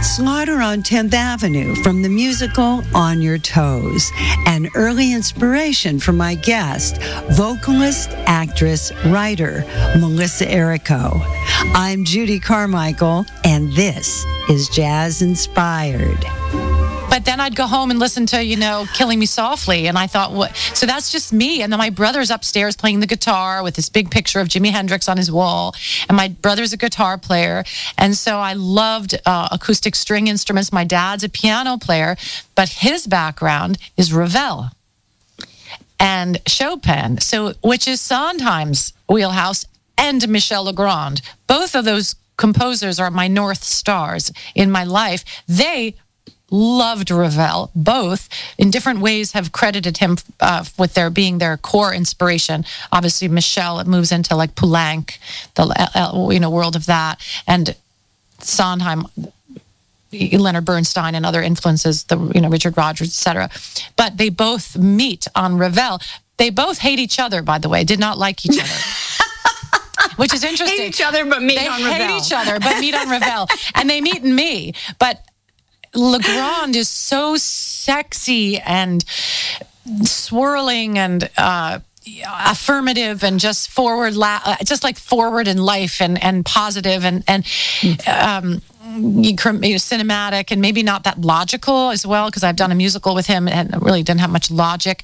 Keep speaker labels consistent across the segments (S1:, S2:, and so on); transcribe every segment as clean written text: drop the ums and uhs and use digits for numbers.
S1: Slaughter on 10th Avenue from the musical On Your Toes. An early inspiration for my guest, vocalist, actress, writer, Melissa Errico. I'm Judy Carmichael, and this is Jazz Inspired.
S2: But then I'd go home and listen to, Killing Me Softly. And I thought, what? So that's just me. And then my brother's upstairs playing the guitar with this big picture of Jimi Hendrix on his wall. And my brother's a guitar player. And so I loved acoustic string instruments. My dad's a piano player, but his background is Ravel and Chopin, which is Sondheim's wheelhouse, and Michel Legrand. Both of those composers are my North Stars in my life. They loved Ravel. Both, in different ways, have credited him with being their core inspiration. Obviously, Michel, it moves into like Poulenc, the world of that, and Sondheim, Leonard Bernstein, and other influences, Richard Rodgers, etc. But they both meet on Ravel. They both hate each other, by the way. Did not like each other. Which is interesting.
S1: Hate each other, but meet on Ravel.
S2: They hate each other, but meet on Ravel. And they meet in me. But Legrand is so sexy and swirling and affirmative and just forward, just like forward in life and positive and cinematic and maybe not that logical as well, because I've done a musical with him and it really didn't have much logic.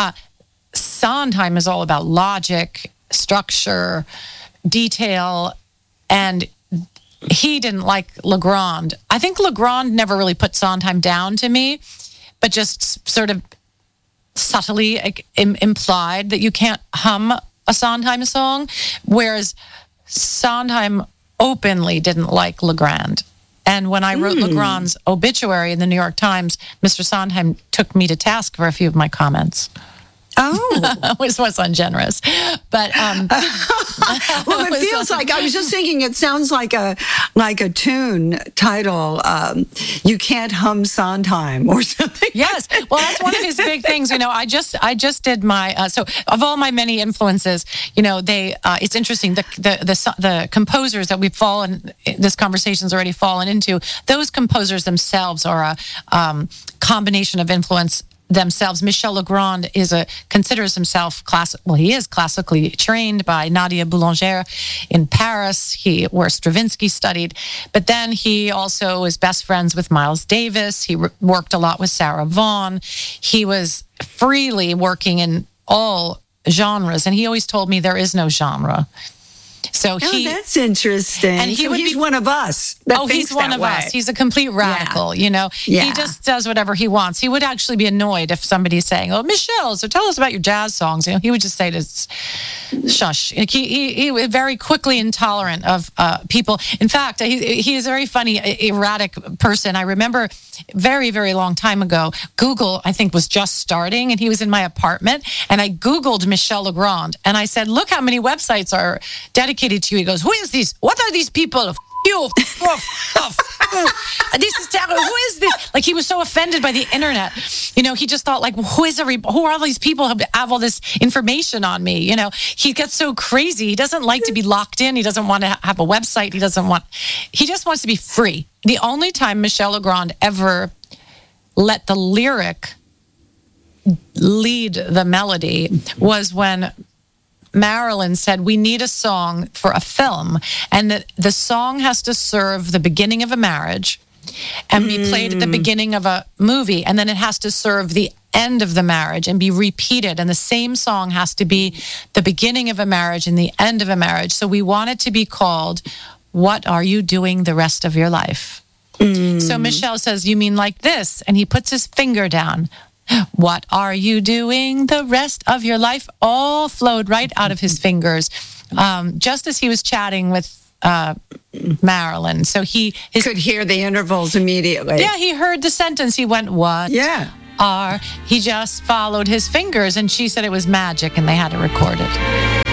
S2: Sondheim is all about logic, structure, detail, and he didn't like Legrand. I think Legrand never really put Sondheim down to me, but just sort of subtly implied that you can't hum a Sondheim song, whereas Sondheim openly didn't like Legrand. And when I wrote Legrand's obituary in the New York Times, Mr. Sondheim took me to task for a few of my comments.
S1: Oh,
S2: which was ungenerous, but
S1: well, it feels like, I was just thinking, it sounds like a tune title. You can't hum Sondheim or something.
S2: Yes, well, that's one of his big things. I just did my so of all my many influences, it's interesting, the composers that we've fallen, this conversation's already fallen into. Those composers themselves are a combination of influence themselves. Michel Legrand considers himself he is classically trained by Nadia Boulanger in Paris, where Stravinsky studied, but then he also is best friends with Miles Davis. He worked a lot with Sarah Vaughan. He was freely working in all genres, and he always told me there is no genre. So
S1: that's interesting. And he's one of us.
S2: He's one of us. He's a complete radical, He just does whatever he wants. He would actually be annoyed if somebody's saying, "Oh, Michelle, so tell us about your jazz songs." He would just say to shush. He was very quickly intolerant of people. In fact, he is a very funny, erratic person. I remember very, very long time ago, Google, I think, was just starting, and he was in my apartment, and I Googled Michel Legrand, and I said, "Look how many websites are dedicated to you." He goes, "Who is this? What are these people? You, this is terrible. Who is this?" Like, he was so offended by the internet. He just thought, like, who are all these people who have all this information on me? He gets so crazy. He doesn't like to be locked in. He doesn't want to have a website. He just wants to be free. The only time Michel Legrand ever let the lyric lead the melody was when Marilyn said, "We need a song for a film, and the song has to serve the beginning of a marriage and be played at the beginning of a movie, and then it has to serve the end of the marriage and be repeated, and the same song has to be the beginning of a marriage and the end of a marriage. So we want it to be called What Are You Doing the Rest of Your Life?" So Michel says, "You mean like this?" And he puts his finger down. "What are you doing the rest of your life?" All flowed right out of his fingers, just as he was chatting with Marilyn. So he
S1: could hear the intervals immediately.
S2: Yeah, he heard the sentence. He went, "What?"
S1: Yeah.
S2: He just followed his fingers, and she said it was magic, and they had to record it.